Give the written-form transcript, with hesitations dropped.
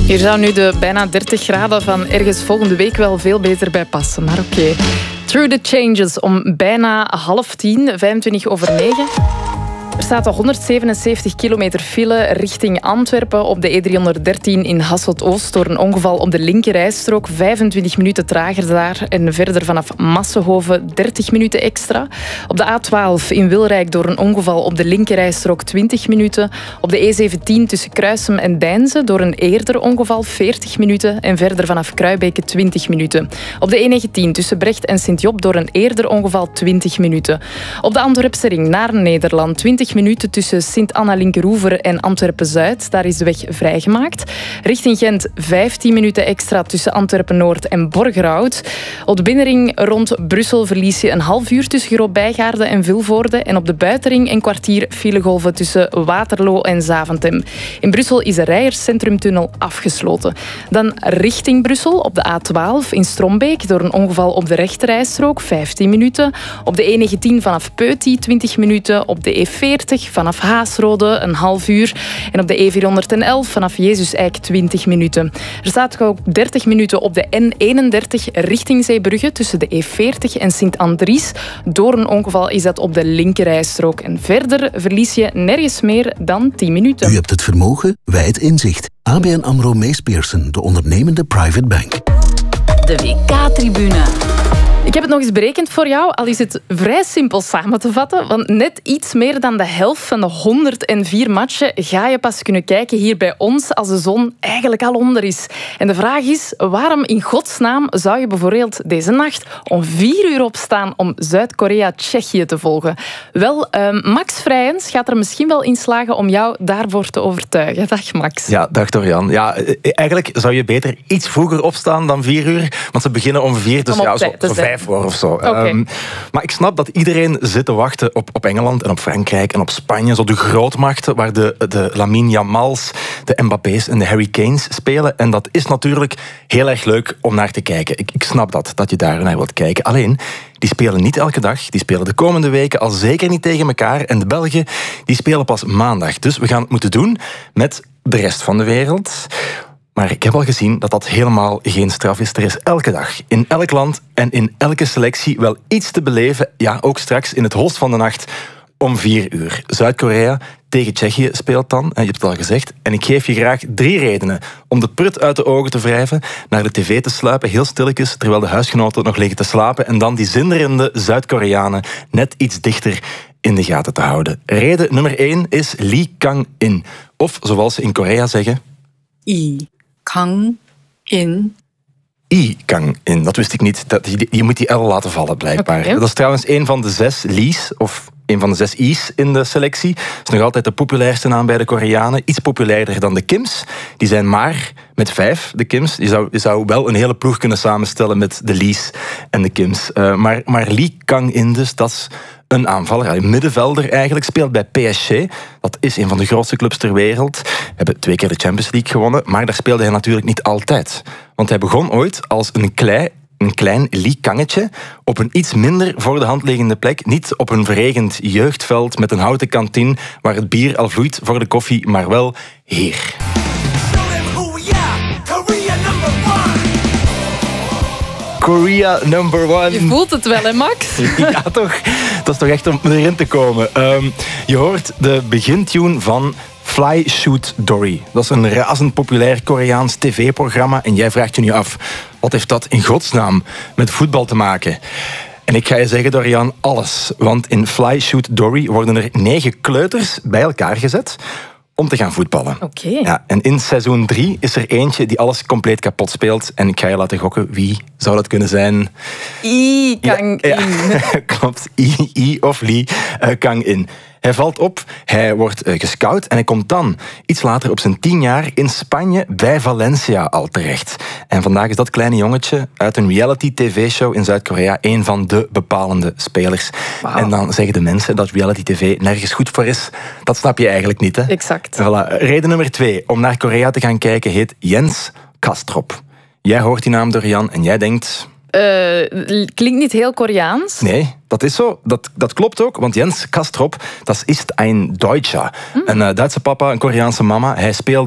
Hier zou nu de bijna 30 graden van ergens volgende week wel veel beter bij passen. Maar oké. Through the Changes om bijna 9:30, 9:25. Er staat al 177 kilometer file richting Antwerpen op de E313 in Hasselt-Oost door een ongeval op de linkerrijstrook. 25 minuten trager daar en verder vanaf Massenhoven 30 minuten extra. Op de A12 in Wilrijk door een ongeval op de linkerrijstrook 20 minuten. Op de E17 tussen Kruisem en Deinze door een eerder ongeval 40 minuten en verder vanaf Kruibeke 20 minuten. Op de E19 tussen Brecht en Sint-Job door een eerder ongeval 20 minuten. Op de Antwerpse ring naar Nederland 20 minuten tussen Sint-Anna-Linkeroever en Antwerpen-Zuid. Daar is de weg vrijgemaakt. Richting Gent 15 minuten extra tussen Antwerpen-Noord en Borgerhout. Op de binnenring rond Brussel verlies je een half uur tussen Groot-Bijgaarde en Vilvoorde. En op de buitenring een kwartier filegolven tussen Waterloo en Zaventem. In Brussel is de Rijers-Centrumtunnel afgesloten. Dan richting Brussel op de A12 in Strombeek door een ongeval op de rechterrijstrook 15 minuten. Op de E19 vanaf Peuty 20 minuten. Op de E40 vanaf Haasrode een half uur. En op de E411 vanaf Jezus-Eik 20 minuten. Er staat ook 30 minuten op de N31 richting Zeebrugge tussen de E40 en Sint-Andries. Door een ongeval is dat op de linkerrijstrook. En verder verlies je nergens meer dan 10 minuten. U hebt het vermogen, wij het inzicht. ABN AMRO Mees Pierson, de ondernemende private bank. De WK-tribune. Ik heb het nog eens berekend voor jou, al is het vrij simpel samen te vatten. Want net iets meer dan de helft van de 104 matchen ga je pas kunnen kijken hier bij ons als de zon eigenlijk al onder is. En de vraag is, waarom in godsnaam zou je bijvoorbeeld deze nacht om 4 uur opstaan om Zuid-Korea-Tsjechië te volgen? Wel, Max Vrijens gaat er misschien wel in slagen om jou daarvoor te overtuigen. Dag Max. Ja, dag Dorian. Ja, eigenlijk zou je beter iets vroeger opstaan dan 4 uur, want ze beginnen om 4, dus ja, zo 5 voor of zo. Okay. Maar ik snap dat iedereen zit te wachten op Engeland en op Frankrijk en op Spanje, zo de grootmachten waar de Lamine Yamals, de Mbappé's en de Harry Kanes spelen. En dat is natuurlijk heel erg leuk om naar te kijken. Ik snap dat je daar naar wilt kijken. Alleen, die spelen niet elke dag. Die spelen de komende weken al zeker niet tegen elkaar. En de Belgen, die spelen pas maandag. Dus we gaan het moeten doen met de rest van de wereld. Maar ik heb al gezien dat dat helemaal geen straf is. Er is elke dag, in elk land en in elke selectie wel iets te beleven. Ja, ook straks in het holst van de nacht om 4 uur. Zuid-Korea tegen Tsjechië speelt dan, je hebt het al gezegd. En ik geef je graag 3 redenen om de prut uit de ogen te wrijven, naar de tv te sluipen, heel stilletjes, terwijl de huisgenoten nog liggen te slapen, en dan die zinderende Zuid-Koreanen net iets dichter in de gaten te houden. Reden nummer 1 is Lee Kang-in. Of, zoals ze in Korea zeggen... Kang-in. Kang-in, dat wist ik niet. Je moet die L laten vallen, blijkbaar. Okay. Dat is trouwens een van de 6 Lee's, of een van de 6 I's in de selectie. Dat is nog altijd de populairste naam bij de Koreanen. Iets populairder dan de Kims. Die zijn maar met 5, de Kims. Je zou wel een hele ploeg kunnen samenstellen met de Lee's en de Kims. Maar Lee Kang-in dus, dat is een aanvaller, een middenvelder eigenlijk, speelt bij PSG. Dat is een van de grootste clubs ter wereld. Hebben 2 keer de Champions League gewonnen, maar daar speelde hij natuurlijk niet altijd. Want hij begon ooit als een klein Lee Kangetje op een iets minder voor de hand liggende plek. Niet op een verregend jeugdveld met een houten kantine waar het bier al vloeit voor de koffie, maar wel hier. Korea number 1. Je voelt het wel, hè, Max? Ja, toch? Dat is toch echt om erin te komen. Je hoort de begintune van Fly Shoot Dory. Dat is een razend populair Koreaans tv-programma. En jij vraagt je nu af, wat heeft dat in godsnaam met voetbal te maken? En ik ga je zeggen, Dorian, alles. Want in Fly Shoot Dory worden er 9 kleuters bij elkaar gezet om te gaan voetballen. Oké. Ja, en in seizoen 3 is er eentje die alles compleet kapot speelt. En ik ga je laten gokken, wie zou dat kunnen zijn? Kang-in. Ja, klopt, of Lee Kang-in. Hij valt op, hij wordt gescout en hij komt dan iets later op zijn 10 jaar in Spanje bij Valencia al terecht. En vandaag is dat kleine jongetje uit een reality-tv-show in Zuid-Korea een van de bepalende spelers. Wow. En dan zeggen de mensen dat reality-tv nergens goed voor is. Dat snap je eigenlijk niet, hè? Exact. Voilà. Reden nummer 2 om naar Korea te gaan kijken heet Jens Kastrop. Jij hoort die naam, Dorian, en jij denkt... Klinkt niet heel Koreaans. Nee, dat is zo. Dat klopt ook, want Jens Kastrop, dat is een Deutscher. Een Duitse papa, een Koreaanse mama. Hij speelde